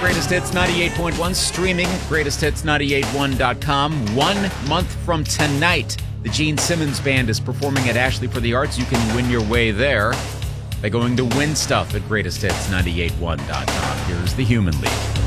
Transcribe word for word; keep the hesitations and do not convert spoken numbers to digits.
Greatest Hits ninety-eight point one, streaming at greatest hits nine eight one dot com. One month from tonight, the Gene Simmons Band is performing at Ashley for the Arts. You can win your way there by going to Win Stuff at greatest hits nine eight one dot com. Here's the Human League.